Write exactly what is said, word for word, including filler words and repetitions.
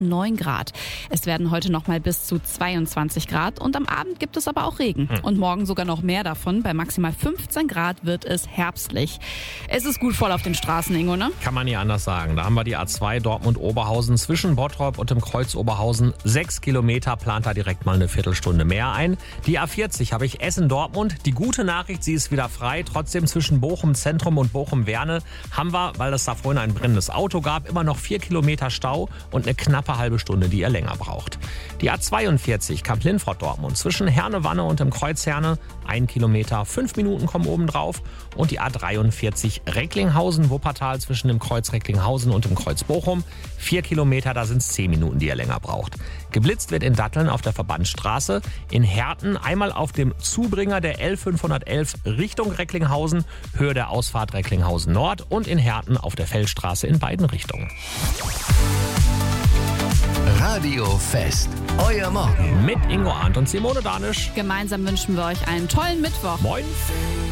neun Grad. Es werden heute noch mal bis zu zweiundzwanzig Grad und am Abend gibt es aber auch Regen. Hm. Und morgen sogar noch mehr davon. Bei maximal fünfzehn Grad wird es herbstlich. Es ist gut voll auf den Straßen, Ingo, ne? Kann man nie anders sagen. Da haben wir die A zwei Dortmund-Oberhausen zwischen Bottrop und dem Kreuz Oberhausen. Sechs Kilometer, plant da direkt mal eine Viertelstunde mehr ein. Die A vierzig habe ich Essen-Dortmund. Die gute Nachricht, sie ist wieder frei. Trotzdem zwischen Bochum-Zentrum und Bochum-Werne haben wir, weil es da vorhin ein brennendes Auto gab, immer noch vier Kilometer Stau und eine knappe halbe Stunde, die ihr länger braucht. Die A zweiundvierzig Kamp-Lindfort-Dortmund zwischen Herne-Wanne und dem Kreuz Herne. Ein Kilometer, fünf Minuten kommen oben drauf. Und die A dreiundvierzig Recklinghausen-Wuppertal zwischen dem Kreuz Recklinghausen und dem Kreuz Bochum. Vier Kilometer, da sind es zehn Minuten, die ihr länger braucht. Geblitzt wird in Datteln auf der Verbandsstraße. In Herten einmal auf dem Zubringer der L fünfhundertelf Richtung Recklinghausen, Höhe der Ausfahrt Recklinghausen Nord. Und in Herten auf der Feldstraße in beiden Richtungen. Radio Fest, euer Morgen. Mit Ingo Arndt und Simone Danisch. Gemeinsam wünschen wir euch einen tollen Mittwoch. Moin.